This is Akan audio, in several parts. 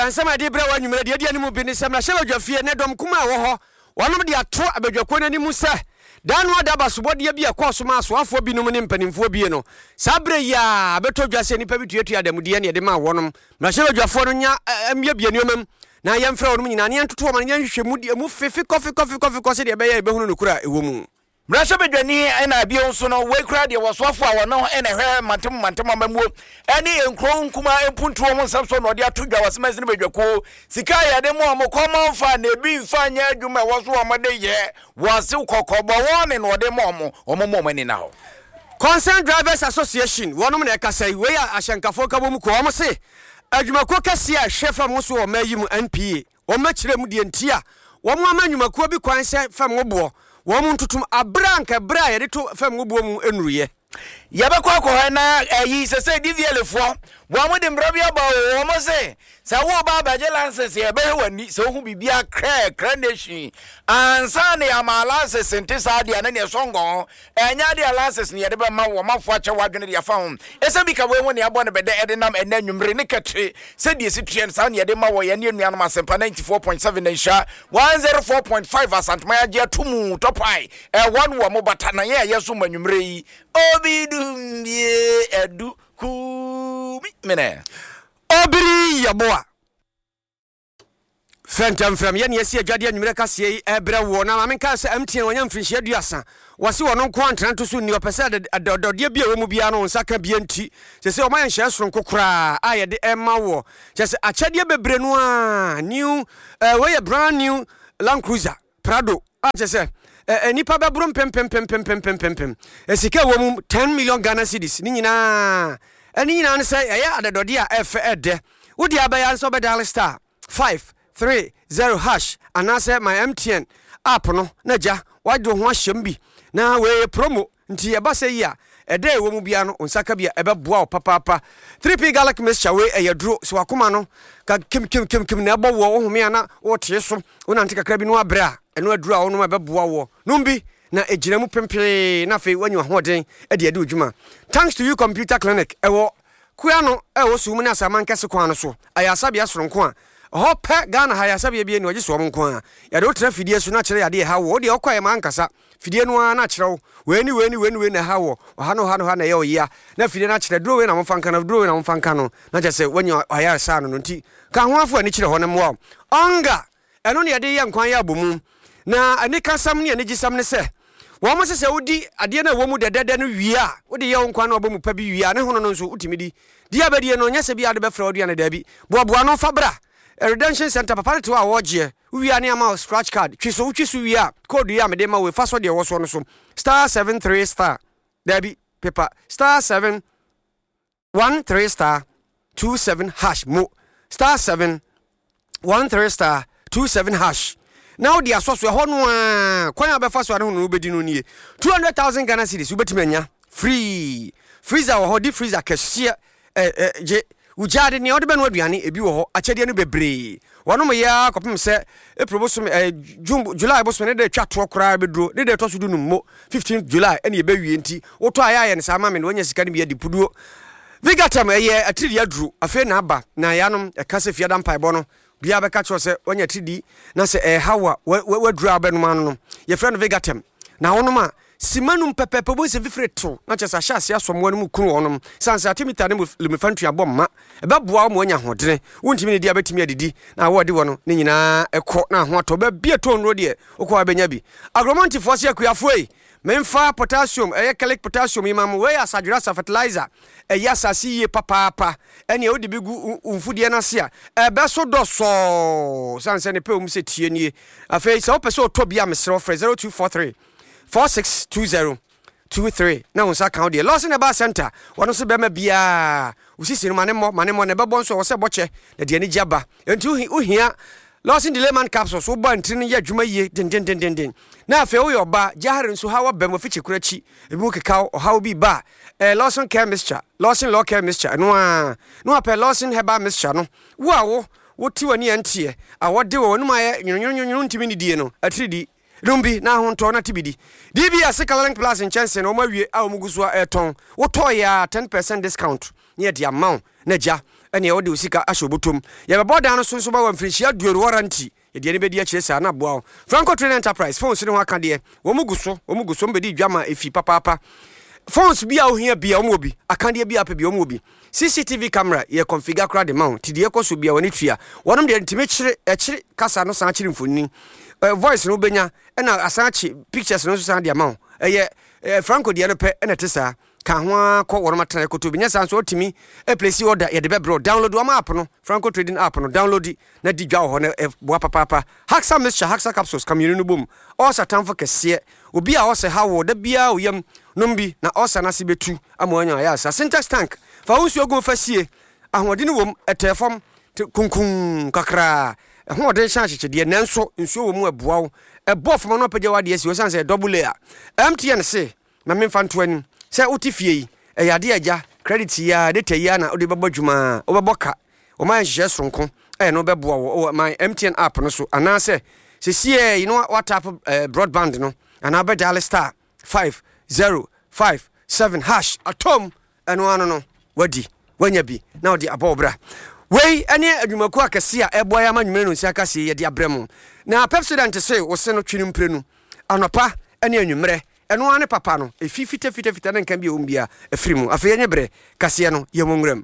ansama de bra wanwumre de ani mu bi ne sem na hye badwafie ne dom kuma wo ho wonom de ato abadwako nani mu se dan no da basobode bi akọ ma asoafo bi no ne mpanimfo bi no sabre ya beto dwase nipa bi tuatua adamude ne de ma wonom na hye badwafo no nya amia bi anuomam na yemfra wonom nyina ne ntoto ma ne nhwehwe mu de mu fefe kofi de be ya be hunu no kura ewo mu Mrasha bedwani ena bio nso no we kura de wasofo a wono ena hwe mantem amamuo ene enkro nkuma empuntu wo nsapso no de atodwa wasema sine bedwako sika ya de mo amokoma mfa na ebi mfa nya adwuma woso amade ye wase kokobo won no de mo omomani na ho Concerned Drivers Association wonom na ekasai we ya ahyankafo kabom ko omo se adwumako kase a hwefa mo so o mayi mu NPA o makire mu de ntia wo mo amanyumako bi kwan se fam obo wo mu ntutum abranka bra ye de to fam obo mu enuruye yabekwa ko na yi sese DVL4 wo mo de mbrabia ba wo mo se sa wo ba ba je license ye be wani so hu bibia kra nation ansa ne ama license nte sa dia na ne songo enya dia license ne ye de be ma wo mafo ache wadwene dia fa ho ese bi ka we woni abo ne be de edenam enanwumre ne katre se die situen sa ne ye de ma wo ye ne nuanum asempa 94.7 nsha 104.5 asantmaya je tumu topai one wo mo batana ye yeso manwumre yi obidum ye edu ku mene obiri yaboa Fentam from yen yesi adwade anwumre kase ebra wo na mamenka se MTN wonya mfinhye aduasa wase wono nko antena to so ni opese adodode bia wo mu bia no nsaka bia nti se o man hye soronko kura ayede ema wo se achade bebre no a new we brand new Land Cruiser Prado se nipa bebrum pem esika wo mu 10 million Ghana cedis ni nyina eni nyina ne se ya adodode a efe ede wodi abaya nso bedal star 530 hash anase my MTN app no na ja wado ho ahyem bi na we promo nti eba se yi a ede wo mu bia no onsaka bia ebeboa o papa 3P Garlic mixture we eyaduro so akoma no ka kim na ebo wo home ana wo tie so wona ntika kra bi no abra eno aduro a wo no ebeboa wo numbi na ejina mu pempe na fe wanyu ahoden ede ade odwuma thanks to you computer clinic ewo kuya no ewo sumu na saman kese kwa no so ayasabia soronko a hope Ghana hayasabia bi eni oje so nko a ya de otra fidie so na kire ya de ha wo de okwaye mankasa fidie no na kire wo weni na ha wo ha no na ye oya na fidie na kire duro we na mfanka na duro we na mfanka no na je se wanyu ayasa no nti ka ho afo ani kire ho ne mo onga eno ne de ye nkwan ya bomu na ani kasam ne ani gisam ne se wo mo se wodi ade na wo mu dedede no wia wodi ye nkwan na obomu pa bi wia ne hono no nso utimidi dia badie no nya se bi ade be fra wodi na da bi boaboa no fabra Redemption Center papa to a woje we are near my scratch card twiso we are code ya me dem we fast de wo so no so star 73 star Debbie paper star 713 star 27 hash mo star 713 star 27 hash now the asoso ho no a kwan abefa so no obedi no nie 200,000 Ghana cedis ubetimi anya free freezer ho di freezer kese je ujade ni odebe no aduane ebi wo ho achede no bebre wonom ya kopem se eprobosom July bosom ne de twato kora beduro ne de to so du no 15th July ene ye bewie nti woto aya ne sama me no nya sika ne bia dipuduo vigatam ye atridi aduru afi na aba na yanom ekase fiada mpaebo no bia beka cho se onya tridi na se hawa waduru abenu anu no ye friend vigatam na wonom a simanum pepepe bo se fifreto na chesa hyase asomwa no mu kunu wonom sansa atimita ne lemefantu abomma ebeboa mo anya hodene wontimi ne dia betimi adidi na wode wono ne nyina ekọ na ho ato ba bia to nro de okwa benya bi agromontifo se akuafo yi memfa potassium calcic potassium imam we asadwrasa fertilizer asasi ye papa ene odi bigu umfudie na se a ebeso doso sansa ne pe um se tie nie afei se opese otobia mesre ofre 0243 462023 na unsa account de loss in the center wono so bema bia usisi no manemo ne bebo nso wo se boche na de ani jaba enti uhia loss in the layman capsule so ba ntini ya dwuma yie den na afi wo yoba jahare nso hawa bema fichi kurachi ebi keka hawo bi ba Lawson care mixture Lawson law care mixture no apɛ Lawson herbal mixture no wo ti wani antie awode wo no ma nyonyo ntimi ni die no atridi Lumbi na honto na tibidi DBS Coloring Plus in Chelsea no mawie a omuguso eton wo to ya 10% discount near the amount na ja ɛne ɛwɔ de usika ahyɛ obotom yɛbɛbɔ dan no so nso ba wɔ mfirinhyia duoru warranty yɛdeɛ ne bɛdi akyerɛ saa na boa wo Franco Trading Enterprise phones ne ho aka deɛ wɔn gu so mbɛdi dwama efi papaapa phones bi a ohia bi a wɔn obi akandeɛ bi apɛ bi wɔn obi CCTV camera yɛ configure kra de mount tidie kɔ so bi a wɔn tua wɔnom deɛ ntime kyerɛ kasa no san kyerɛ mfoni voice no benya ɛna asan kye pictures no so san de mount ɛyɛ Franco deɛ no pɛ ɛna te saa ka ho akɔ wɔn matena koto bi nya san so otimi place order yɛ de bɛbro download wɔn app no Franco Trading app no download na di dwa hɔ na boa papa Haxa mixture Haxa capsules kamyenu no bom ɔsa tamfo kɛseɛ obi a ɔsɛ hawo da bia oyam nombi na ɔsa na se betu amoanya ya sa syntax tank fa wonsu ogun fasie ahode ne wom etefom kunkun kakra ɛhoɔden hyɛ de nanso nsuo wɔ mu aboaw ɛbɔfo no pagya wade asi osan sɛ double layer MTN se na memfa nto ani sɛ wote fie yi ɛyade agya credit ya data ya na wode bɛbɔ dwuma wobɛbɔ ka o ma nhye sonko no bɛboa wo my MTN app no so anase sesie you know what tap broadband no ana be dial star 5057 hash atom eno ano no wadi wanya bi na odi abobra wei ene adwumaku akese a eboa ya manwumere no nsia kase ye de abremu na Pepsodent se wo se no twini mprenu anopa ene anwumere eno ane papa no fita na nkan bi ombia afrimu afeye nyebre kase no ye monwuram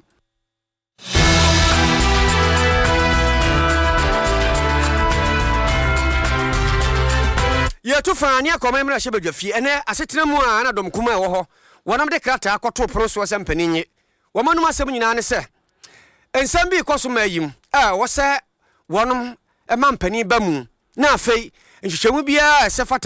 ye to fani akoma mra hye badwafie ene asetena mu a na dom kuma ewo ho wonam de krata akoto pono so se mpaninye womanum asem nyina ne se ensam bi koso mayim wo se wonom ema mpani ba mu na afei nhwehwemu bia se fata